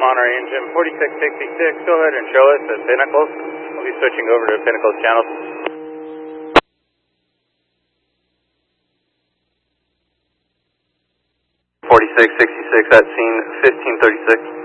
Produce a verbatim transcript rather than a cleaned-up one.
on our engine. forty-six sixty-six, go ahead and show us at Pinnacles. We'll be switching over to Pinnacles channels. forty-six sixty-six at scene, fifteen thirty-six.